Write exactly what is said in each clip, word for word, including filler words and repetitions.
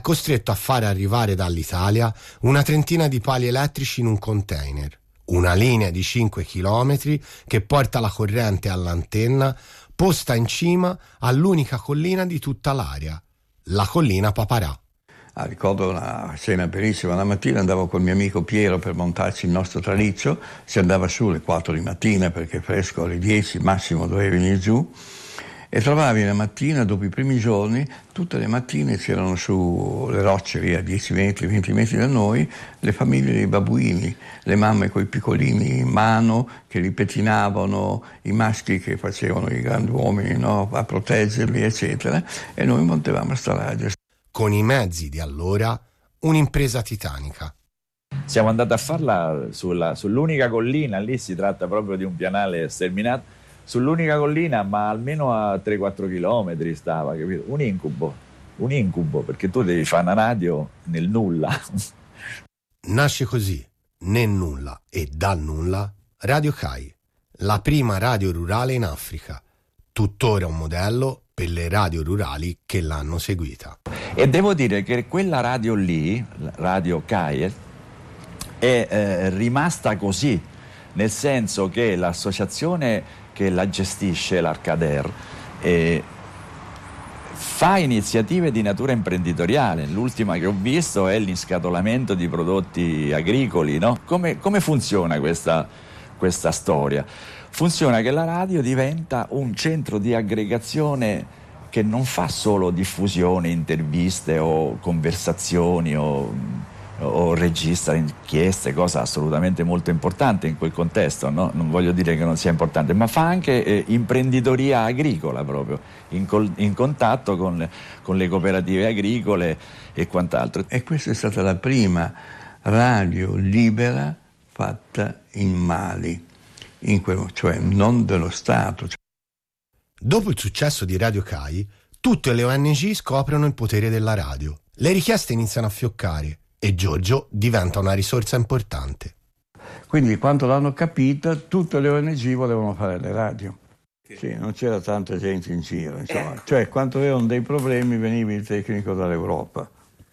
è costretto a fare arrivare dall'Italia una trentina di pali elettrici in un container, una linea di cinque chilometri che porta la corrente all'antenna posta in cima all'unica collina di tutta l'area, la collina Paparà. Ah, ricordo una scena bellissima, la mattina andavo col mio amico Piero per montarci il nostro traliccio, si andava su alle quattro di mattina perché fresco alle dieci massimo dovevi venire giù, e trovavi la mattina, dopo i primi giorni, tutte le mattine c'erano su le rocce lì a dieci metri, venti metri da noi, le famiglie dei babbuini, le mamme coi piccolini in mano che li pettinavano, i maschi che facevano i grandi uomini, no, a proteggerli, eccetera, e noi montavamo a sta radio. Con i mezzi di allora, un'impresa titanica. Siamo andati a farla sulla, sull'unica collina, lì si tratta proprio di un pianale sterminato, sull'unica collina, ma almeno a tre quattro chilometri stava, capito? Un incubo, un incubo, perché tu devi fare una radio nel nulla. Nasce così, nel nulla e dal nulla, Radio Kai, la prima radio rurale in Africa, tuttora un modello per le radio rurali che l'hanno seguita. E devo dire che quella radio lì, Radio Kai, è eh, rimasta così, nel senso che l'associazione che la gestisce, l'Arcader, eh, fa iniziative di natura imprenditoriale. L'ultima che ho visto è l'inscatolamento di prodotti agricoli, no? Come, come funziona questa, questa storia? Funziona che la radio diventa un centro di aggregazione che non fa solo diffusione, interviste o conversazioni o, o registra inchieste, cosa assolutamente molto importante in quel contesto, no? Non voglio dire che non sia importante, ma fa anche eh, imprenditoria agricola proprio, in, col, in contatto con, con le cooperative agricole e quant'altro. E questa è stata la prima radio libera fatta in Mali, in quello, cioè non dello Stato. Dopo il successo di Radio Kai, tutte le O N G scoprono il potere della radio. Le richieste iniziano a fioccare e Giorgio diventa una risorsa importante. Quindi quando l'hanno capita, tutte le O N G volevano fare le radio. Sì, non c'era tanta gente in giro, insomma. Cioè, quando avevano dei problemi veniva il tecnico dall'Europa.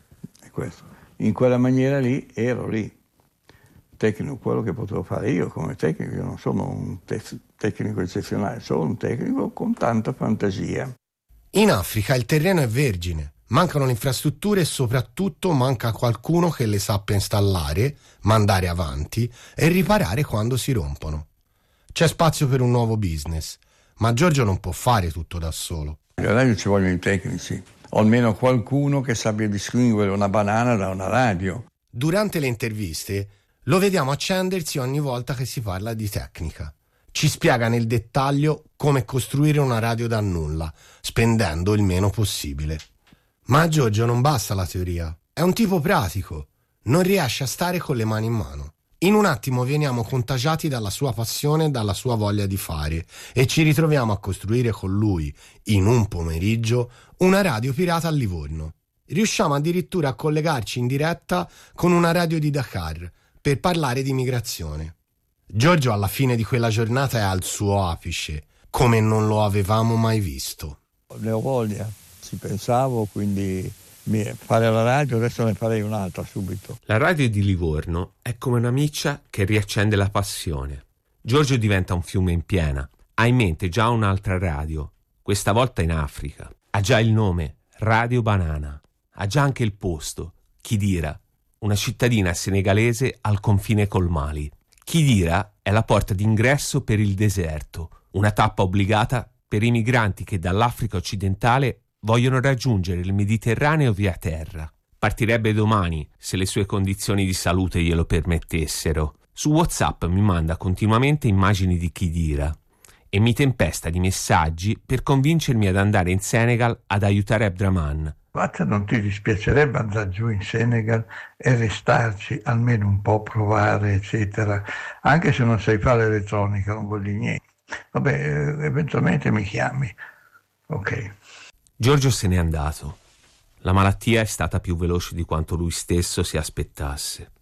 E questo. In quella maniera lì ero lì. Tecnico, quello che potevo fare io come tecnico, io non sono un te- tecnico eccezionale, sono un tecnico con tanta fantasia. In Africa il terreno è vergine, mancano le infrastrutture e soprattutto manca qualcuno che le sappia installare, mandare avanti e riparare quando si rompono. C'è spazio per un nuovo business, ma Giorgio non può fare tutto da solo. Alla radio ci vogliono i tecnici, o almeno qualcuno che sappia distinguere una banana da una radio. Durante le interviste lo vediamo accendersi ogni volta che si parla di tecnica. Ci spiega nel dettaglio come costruire una radio da nulla, spendendo il meno possibile. Ma a Giorgio non basta la teoria, è un tipo pratico, non riesce a stare con le mani in mano. In un attimo veniamo contagiati dalla sua passione e dalla sua voglia di fare e ci ritroviamo a costruire con lui, in un pomeriggio, una radio pirata a Livorno. Riusciamo addirittura a collegarci in diretta con una radio di Dakar, per parlare di migrazione. Giorgio alla fine di quella giornata è al suo apice, come non lo avevamo mai visto. Ne ho voglia, ci pensavo, quindi fare la radio, adesso ne farei un'altra subito. La radio di Livorno è come una miccia che riaccende la passione. Giorgio diventa un fiume in piena, ha in mente già un'altra radio, questa volta in Africa. Ha già il nome, Radio Banana, ha già anche il posto, Kidira, una cittadina senegalese al confine col Mali. Kidira è la porta d'ingresso per il deserto, una tappa obbligata per i migranti che dall'Africa occidentale vogliono raggiungere il Mediterraneo via terra. Partirebbe domani, se le sue condizioni di salute glielo permettessero. Su WhatsApp mi manda continuamente immagini di Kidira e mi tempesta di messaggi per convincermi ad andare in Senegal ad aiutare Abdraman. Ma non ti dispiacerebbe andare giù in Senegal e restarci, almeno un po', provare, eccetera, anche se non sai fare elettronica, non vuol dire niente. Vabbè, eventualmente mi chiami. Ok. Giorgio se n'è andato. La malattia è stata più veloce di quanto lui stesso si aspettasse.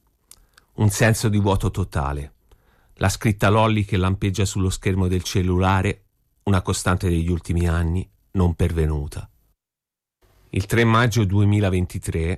Un senso di vuoto totale. La scritta Lolli che lampeggia sullo schermo del cellulare, una costante degli ultimi anni, non pervenuta. Il tre maggio duemilaventitré